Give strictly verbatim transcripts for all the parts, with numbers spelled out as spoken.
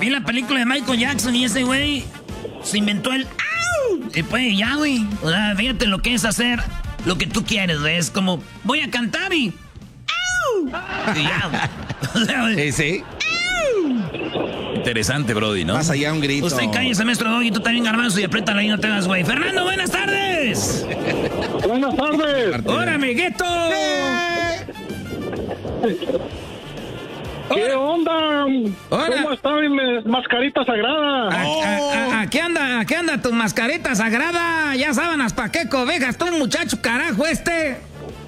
vi la película de Michael Jackson y ese güey se inventó el ¡au! Y pues ya, güey. O sea, fíjate lo que es hacer lo que tú quieres, güey. Es como, voy a cantar y ¡au! Y ya, o sea, sí, sí. ¡au! Interesante, Brody, ¿no? Más allá un grito. Usted cállese, maestro Doggy, tú también, Garbanzo, y apriétalo ahí, no te hagas, güey. Fernando, buenas tardes. Buenas tardes. Hola, amiguito. ¿Qué onda? Hola. ¿Cómo está mi mascarita sagrada? ¿A, a, a, a qué anda, a qué anda tu mascarita sagrada? Ya sábanas, ¿pa' qué cobejas tú, muchacho carajo este?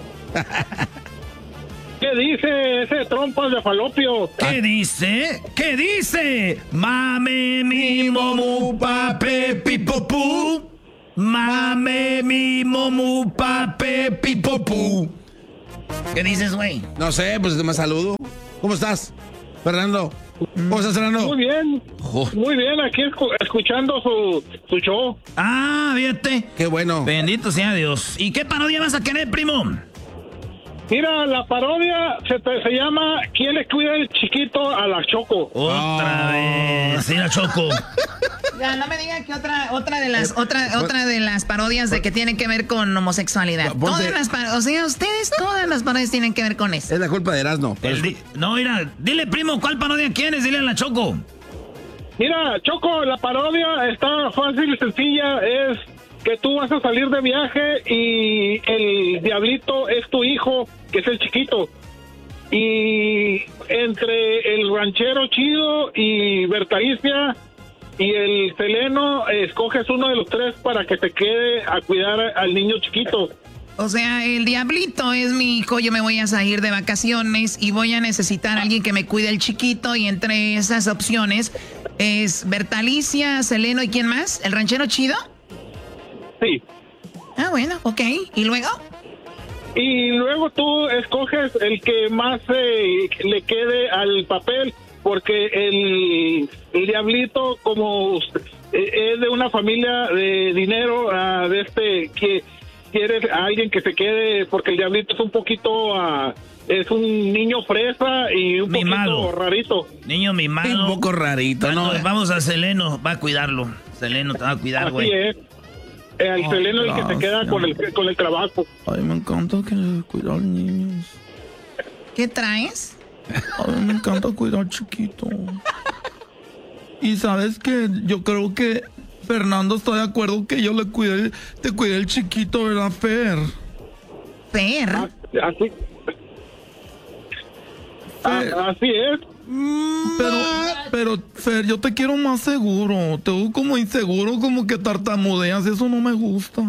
¿Qué dice ese trompas de falopio? ¿Qué dice? ¿Qué dice? Mame mi momu pape pipopú. Mame mi momu pape pipopú. ¿Qué dices, güey? No sé, pues te me saludo. ¿Cómo estás, Fernando? ¿Cómo estás, Fernando? Muy bien. Oh. Muy bien, aquí escu- escuchando su, su show. Ah, fíjate. Qué bueno. Bendito sea Dios. ¿Y qué parodia vas a querer, primo? Mira, la parodia se, te- se llama ¿Quién le cuida el chiquito a la Choco? Otra Oh. vez. Sí, la Choco. Ya, no me digan que otra, otra de las, otra, otra de las parodias de que tienen que ver con homosexualidad. Ponte- Todas las par- o sea, ustedes todas las parodias tienen que ver con eso. Es la culpa de Erasmo. El di- no, mira, dile, primo, ¿cuál parodia quieres? Dile a la Choco. Mira, Choco, la parodia está fácil y sencilla. Es que tú vas a salir de viaje y el diablito es tu hijo, que es el chiquito. Y entre el ranchero chido y Bertalicia y el Seleno, escoges uno de los tres para que te quede a cuidar al niño chiquito. O sea, el diablito es mi hijo, yo me voy a salir de vacaciones y voy a necesitar a alguien que me cuide el chiquito y entre esas opciones es Bertalicia, Seleno y ¿quién más? ¿El ranchero chido? Sí. Ah, bueno, ok. ¿Y luego? Y luego tú escoges el que más eh, le quede al papel, porque el, el diablito, como eh, es de una familia de dinero, uh, de este, que quiere a alguien que se quede, porque el diablito es un poquito, uh, es un niño fresa y un Mimado. poquito rarito. Niño mimado. Un poco rarito, ¿no? Bueno, vamos a Seleno, va a cuidarlo. Seleno te va a cuidar, Así güey. es. El Oh, Seleno es el que se queda gracias. con el, con el trabajo. Ay, me encanta que cuidar niños. ¿Qué traes? A mí me encanta cuidar chiquito. Y sabes que yo creo que Fernando está de acuerdo que yo le cuide, te cuide el chiquito, ¿verdad, Fer? Fer. Así, Fer. a- así es. Pero, pero, Fer, yo te quiero más seguro. Te veo como inseguro, como que tartamudeas. Eso no me gusta.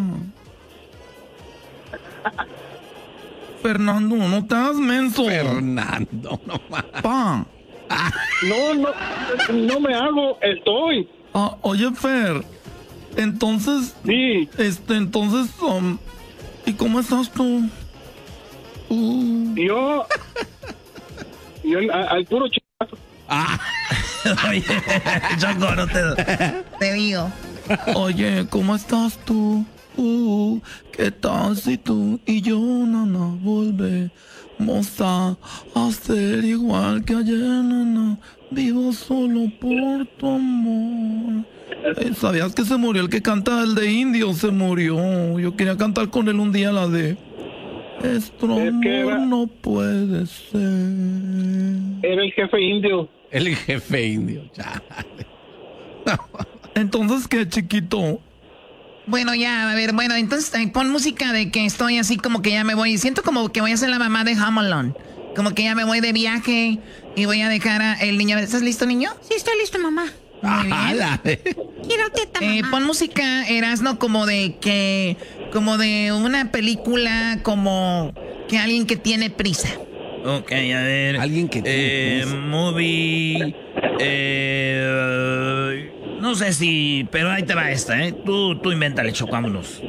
Fernando, no te hagas menso. Fernando, no más. Pa. No, no, no me hago, estoy. Ah, oye, Fer. Entonces, Sí. este, entonces, um, ¿y cómo estás tú? Uh. Yo, yo al, al puro chicazo. Ah, Oye, Choco, no te... Te digo. Oye, ¿cómo estás tú? Uh, ¿qué tal si tú y yo, nana, volvemos a hacer igual que ayer, nana? Vivo solo por tu amor. Eh, ¿Sabías que se murió el que canta el de Indio? Se murió. Yo quería cantar con él un día la de... Nuestro Es que amor era- no puede ser. Era el jefe indio. el jefe indio. Ya. Entonces, ¿qué, chiquito? Bueno, ya, a ver, bueno, entonces eh, pon música de que estoy así como que ya me voy. Siento como que voy a ser la mamá de Home Alone. Como que ya me voy de viaje y voy a dejar a el niño. ¿Estás listo, niño? Sí, estoy listo, mamá. Muy bien. Ala. Quiero teta, mamá. Eh, pon música, Erasno, como de que... Como de una película, como que alguien que tiene prisa. Ok, a ver. Alguien que tiene Eh, prisa. movie... Eh, no sé si... Pero ahí te va esta, ¿eh? Tú, tú invéntale, Choco, vámonos.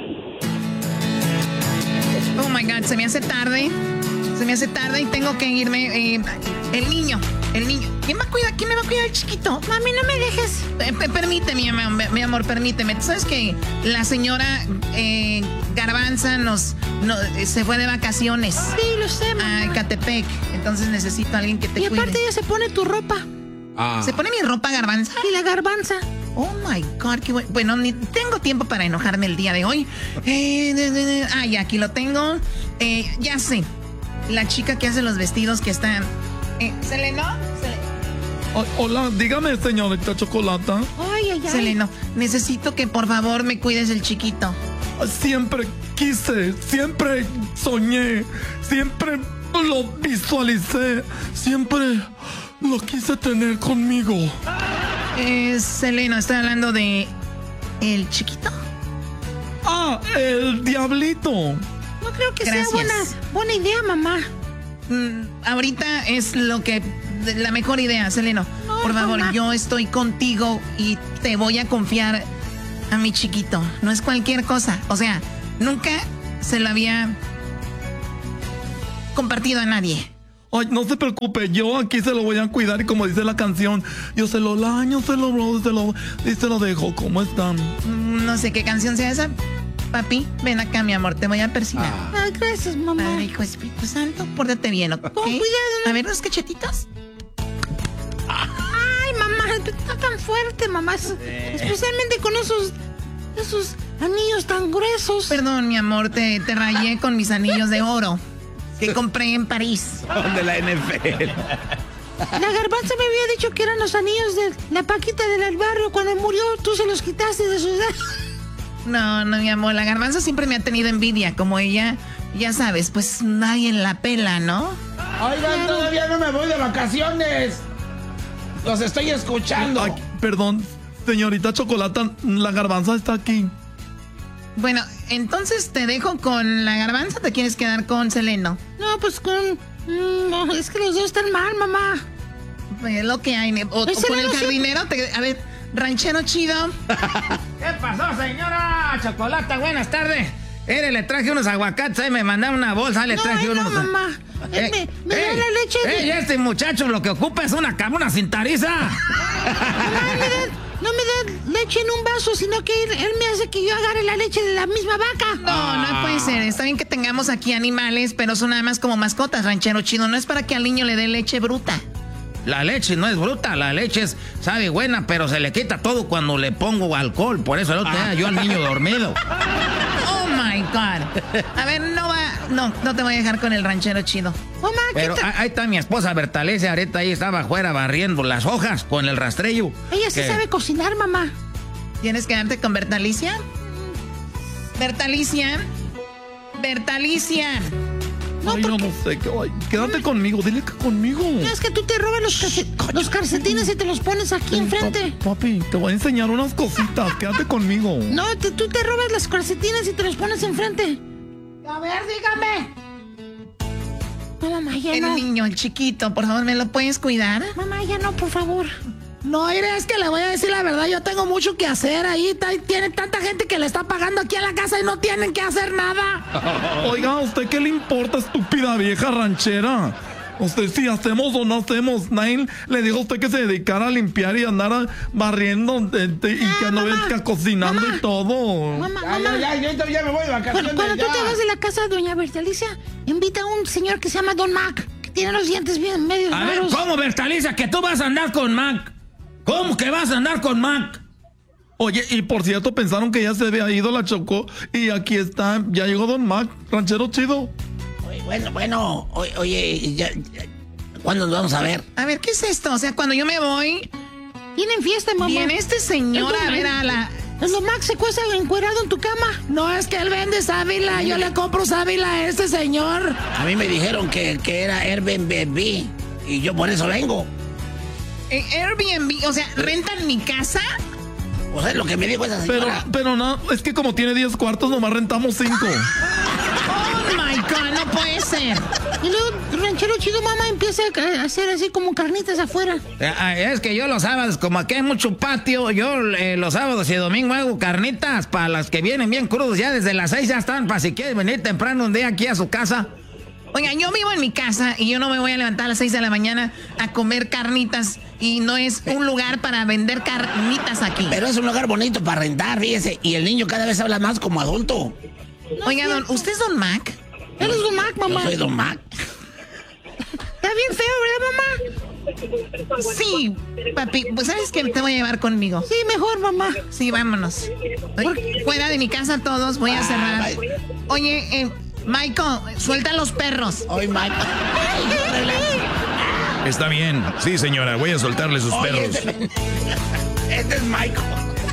Oh, my God, se me hace tarde. Se me hace tarde y tengo que irme. Eh, el niño, el niño. ¿Quién va a cuidar? ¿Quién me va a cuidar el chiquito? Mami, no me dejes. Eh, pe- permíteme, mi amor, mi amor, permíteme. Tú sabes que la señora eh, Garbanza nos, no, eh, se fue de vacaciones Sí, lo sé, mamá. a Ecatepec. Entonces necesito a alguien que te Y cuide. aparte ella se pone tu ropa. Ah. ¿Se pone mi ropa garbanza? Y la garbanza. Oh my God, qué bueno. Bueno, ni tengo tiempo para enojarme el día de hoy. Eh, de, de, de. Ah, ya aquí lo tengo. Eh, ya sé. La chica que hace los vestidos que está. Eh, ¿Seleno? Oh, hola, dígame, señorita Chocolata. Ay, ay, ay. Seleno, necesito que por favor me cuides el chiquito. Siempre quise, siempre soñé, siempre lo visualicé, siempre lo quise tener conmigo. Eh, Seleno, estoy hablando de. ¿El chiquito? Ah, el diablito. No creo que Gracias. sea buena, buena idea, mamá. Mm, ahorita es lo que. La mejor idea, Seleno. No, por favor, mamá. yo estoy contigo y te voy a confiar a mi chiquito. No es cualquier cosa. O sea, nunca se lo había compartido a nadie. Ay, no se preocupe, yo aquí se lo voy a cuidar y como dice la canción, yo se lo laño, se lo se lo y se lo dejo. ¿Cómo están? Mm, No sé qué canción sea esa. Papi, ven acá, mi amor, te voy a persignar. Ay, gracias, mamá. Padre, Hijo, Espíritu Santo, pórtate bien, ¿ok? Con cuidado, ¿no? A ver los cachetitos. Ay, mamá, está tan fuerte, mamá. Es- Especialmente con esos, esos anillos tan gruesos. Perdón, mi amor, te, te rayé con mis anillos de oro que compré en París. De la N F L. La garbanza me había dicho que eran los anillos de la Paquita del barrio. Cuando murió, tú se los quitaste de su edad. No, no, mi amor, la garbanza siempre me ha tenido envidia, como ella, ya sabes, pues nadie la pela, ¿no? Oigan, todavía no me voy de vacaciones. Los estoy escuchando. Ay, perdón, señorita Chocolata, la garbanza está aquí. Bueno, entonces te dejo con la garbanza o te quieres quedar con Seleno. No, pues con... mm, No, es que los dos están mal, mamá. Pues es lo que hay, ne- o, o Pues con el Seleno jardinero, te- a ver, ranchero chido. ¿Qué pasó, señora Chocolata? Buenas tardes. Mire, le traje unos aguacates, ahí me mandaron una bolsa, le No, traje ay, no, unos... mamá. Eh, me me da ey, la leche de... ey, este muchacho lo que ocupa es una cama, una cintariza. Mamá, me da- no me da leche en un vaso, sino que él, él me hace que yo agarre la leche de la misma vaca. No, no puede ser. Está bien que tengamos aquí animales, pero son nada más como mascotas, ranchero chido. No es para que al niño le dé leche bruta. La leche no es bruta, la leche es, sabe buena, pero se le quita todo cuando le pongo alcohol. Por eso no tenía yo al niño dormido. Oh my God. A ver, no va. No, no te voy a dejar con el ranchero chido. Mamá, Pero quita- a- ahí está mi esposa Bertalicia, ahorita ahí estaba afuera barriendo las hojas con el rastrillo. ella sí Que- sabe cocinar, mamá. ¿Tienes que darte con Bertalicia? Bertalicia. Bertalicia. Ay, yo no sé, qué- ay, quédate conmigo, dile que conmigo. No, es que tú te robas los, calce- los calcetines y te los pones aquí enfrente. Pa- Papi, te voy a enseñar unas cositas, quédate conmigo. No, te- tú te robas los calcetines y te los pones enfrente. A ver, dígame. No, mamá, ya El no. niño, el chiquito, por favor, ¿me lo puedes cuidar? Mamá, ya no, por favor. No, mire, es que le voy a decir la verdad, yo tengo mucho que hacer ahí, ta- tiene tanta gente que le está pagando aquí a la casa y no tienen que hacer nada. Oiga, ¿a usted qué le importa, estúpida vieja ranchera? Usted si hacemos o no hacemos, nadie le dijo a usted que se dedicara a limpiar y andar barriendo de- de- y que Ah, no mamá, venga cocinando mamá. y todo. Mamá, Ya, mamá. ya, ya, yo ya me voy de vacaciones. Cuando, cuando tú ya. te vas de la casa de doña Bertalicia, invita a un señor que se llama Don Mac, que tiene los dientes bien medio A ver, raros. ¿cómo, Bertalicia, que tú vas a andar con Mac? ¿Cómo que vas a andar con Mac? Oye, y por cierto, pensaron que ya se había ido la Chocó y aquí está, ya llegó Don Mac, ranchero chido. Oye, Bueno, bueno, o- oye, ya- ya- ¿cuándo nos vamos a ver? A ver, ¿qué es esto? O sea, cuando yo me voy, Tienen fiesta, mamá. viene este señor a ver a la... Es lo Mac se cuesta encuerado en tu cama. No, es que él vende sábila, yo le compro sábila a este señor. A mí me dijeron que, que era Airbnb y yo por eso vengo. eh, Airbnb, o sea, ¿rentan mi casa? O sea, lo que me dijo esa Pero, señora. pero no, es que como tiene diez cuartos, nomás rentamos cinco. Oh my God, no puede ser. Y luego, ranchero chido, mamá, empieza a hacer así como carnitas afuera. Eh, ah, Es que yo los sábados, como aquí hay mucho patio, yo eh, los sábados y domingo hago carnitas para las que vienen bien crudos. Ya desde las seis ya están, para si quieren venir temprano un día aquí a su casa. Oigan, yo vivo en mi casa y yo no me voy a levantar a las seis de la mañana a comer carnitas y no es un lugar para vender carnitas aquí. Pero es un lugar bonito para rentar, fíjese. Y el niño cada vez habla más como adulto. Oiga, don, ¿usted es Don Mac? Él es Don Mac, Yo mamá. soy Don Mac. Está bien feo, ¿verdad, mamá? Sí, papi, pues ¿sabes qué? Te voy a llevar conmigo. Sí, mejor, mamá. Sí, vámonos. Fuera de mi casa todos, voy a cerrar. Oye, eh, Michael, suelta a los perros. Oye, Michael. Está bien. Sí, señora, voy a soltarle sus Oye, perros. Este, este es Michael.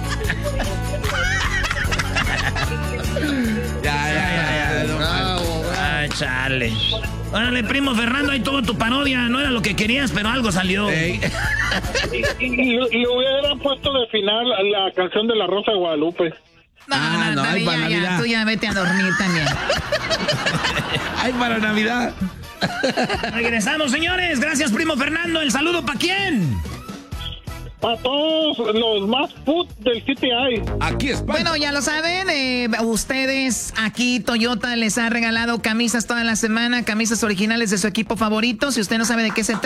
ya, ya, ya, ya. Bravo, Ay, chale. Órale, primo Fernando, ahí tuvo tu parodia. No era lo que querías, pero algo salió. Hey. Y, y, y hubiera puesto de final la canción de la Rosa de Guadalupe. No, Ah, no, no, Dani, hay para ya, ya, Navidad. tú ya vete a dormir también. Ay, para Navidad. Regresamos, señores. Gracias, primo Fernando. ¿El saludo para quién? Para todos los más put del C T I. Aquí es. Bueno, ya lo saben, eh, ustedes aquí Toyota les ha regalado camisas toda la semana, camisas originales de su equipo favorito. Si usted no sabe de qué se trata,